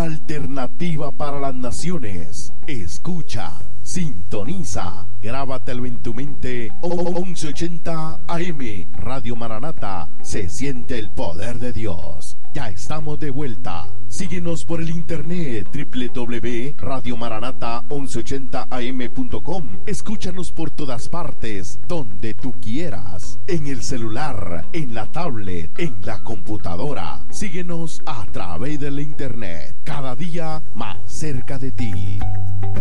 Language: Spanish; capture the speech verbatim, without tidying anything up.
una alternativa para las naciones. Escucha, sintoniza, grábatelo en tu mente. once ochenta A M, Radio Maranata. Se siente el poder de Dios. Ya estamos de vuelta. Síguenos por el internet doble u doble u doble u punto radio maranata once ochenta a m punto com. Escúchanos por todas partes, donde tú quieras, en el celular, en la tablet, en la computadora. Síguenos a través del internet, cada día más cerca de ti.